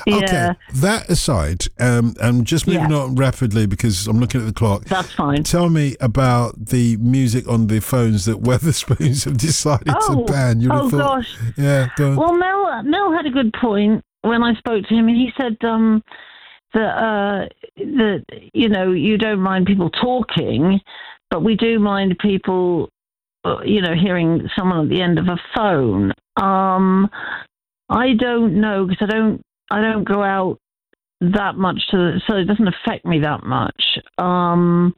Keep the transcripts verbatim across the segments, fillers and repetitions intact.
Okay, Yeah. that aside, um, I'm just moving Yeah. on rapidly because I'm looking at the clock. That's fine. Tell me about the music on the phones that Weatherspoons have decided Oh, to ban. You'd have oh thought, gosh. yeah, go on. Well, Mel, Mel had a good point when I spoke to him. He said um, that, uh, that, you know, you don't mind people talking, but we do mind people, uh, you know, hearing someone at the end of a phone. Um, I don't know because I don't, I don't go out that much to, so it doesn't affect me that much. Um,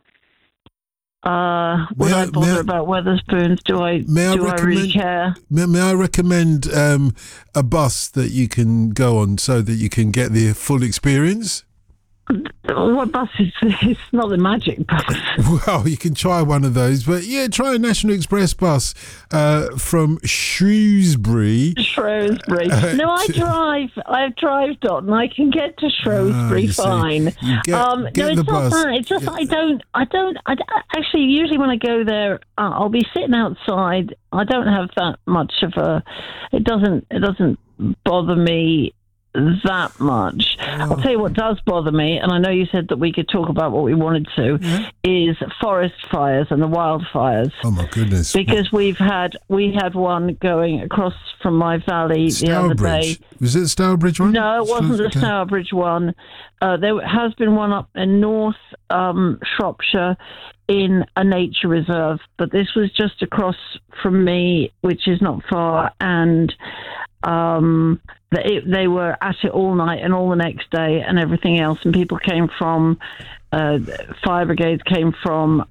uh, would May I- I, bother may I- about Weatherspoons? Do I, May I do I really recommend- care? May, may I recommend um, a bus that you can go on so that you can get the full experience? What bus is this? It's not the Magic bus. Well, you can try one of those, but yeah, try a National Express bus uh, from Shrewsbury. Shrewsbury. Uh, No, I to- drive. I drive, Dot, and I can get to Shrewsbury you see. fine. You get- um, get no, it's the not bus. that. It's just I don't. I don't. I, actually, usually when I go there, uh, I'll be sitting outside. I don't have that much of a. It doesn't. It doesn't bother me that much. I'll tell you what does bother me, and I know you said that we could talk about what we wanted to, Yeah. is forest fires and the wildfires. Oh my goodness! Because we've had we had one going across from my valley the other day. Stourbridge. Was it the Stourbridge one? No, it wasn't the Okay. Stourbridge one. Uh, there has been one up in North um, Shropshire in a nature reserve, but this was just across from me, which is not far, and um, they, they were at it all night and all the next day and everything else, and people came from uh, fire brigades came from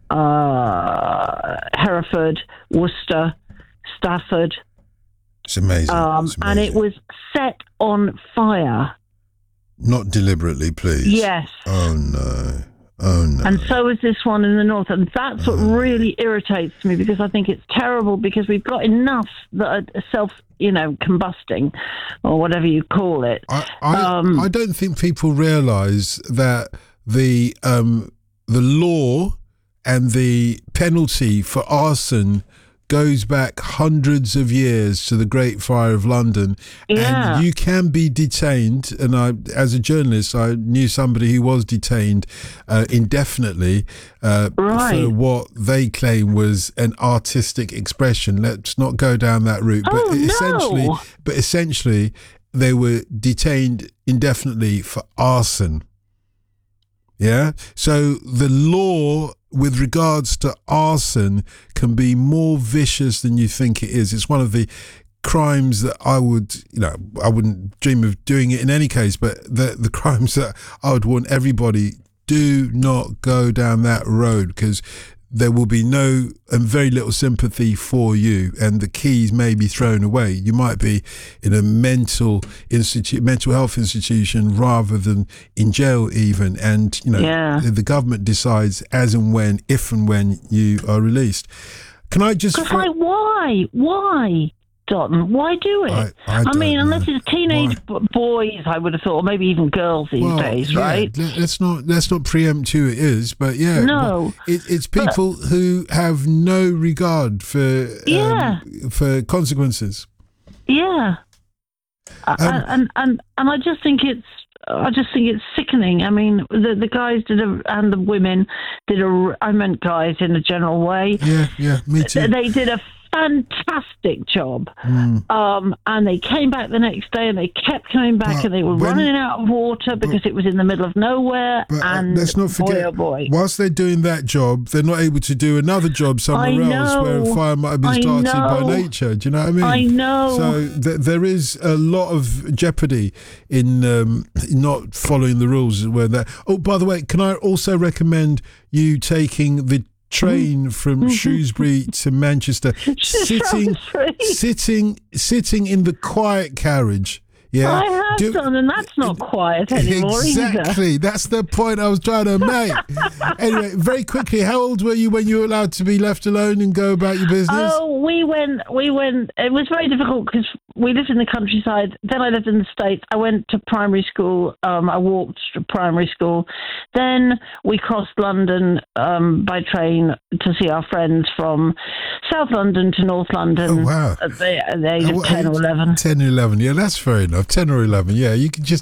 uh, Hereford, Worcester, Stafford, It's amazing. um, It's and it amazing. was set on fire. Not deliberately, please. Yes. Oh no. Oh no. And so is this one in the north. And that's what really irritates me, because I think it's terrible, because we've got enough that are self, you know, combusting, or whatever you call it. I, I, Um, I don't think people realise that the um, the law and the penalty for arson goes back hundreds of years to the Great Fire of London, Yeah. and you can be detained. And I, as a journalist, I knew somebody who was detained uh, indefinitely uh, Right. for what they claim was an artistic expression. Let's not go down that route. Oh, but no. essentially, but essentially, they were detained indefinitely for arson. Yeah. So the law with regards to arson can be more vicious than you think it is. It's one of the crimes that I would, you know, I wouldn't dream of doing it in any case, but the the crimes that I would warn everybody, do not go down that road, because there will be no and very little sympathy for you, and the keys may be thrown away. You might be in a mental institute, mental health institution, rather than in jail even. And you know, Yeah. the, the government decides as and when, if and when you are released. Can I just? Because like, why? Why, Dotton? Why do it? I- I don't mean, know. unless it's teenage b- boys, I would have thought, or maybe even girls these Well, days, yeah, right? let- Let's not let's not preempt who it is, but yeah, No. but it, it's people who have no regard for Yeah. um, for consequences. Yeah. Um, and, and and and I just think it's I just think it's sickening. I mean, the the guys did a, and the women did a. I meant guys in a general way. Yeah, yeah, me too. They did a fantastic job, Mm. um, and they came back the next day, and they kept coming back, But and they were when- running out of water because it was in the middle of nowhere. But uh, and let's not forget, boy, oh boy, whilst they're doing that job, they're not able to do another job somewhere I else where a know. fire might have been I started by know. nature. Do you know what I mean? I know. So th- there is a lot of jeopardy in um, not following the rules. Where that. Oh, by the way, can I also recommend you taking the train from Shrewsbury to Manchester, sitting, Shrewsbury. sitting, sitting in the quiet carriage. Yeah, I have Do- done, and that's not quiet anymore either. Exactly. That's the point I was trying to make. Anyway, very quickly, how old were you when you were allowed to be left alone and go about your business? Oh, we went, we went, it was very difficult because we lived in the countryside. Then I lived in the States. I went to primary school. Um, I walked to primary school. Then we crossed London um, by train to see our friends from South London to North London. Oh, wow. At the, at the age Uh, of what ten or age? eleven. ten or eleven. Yeah, that's fair enough. ten or eleven. Yeah, you can just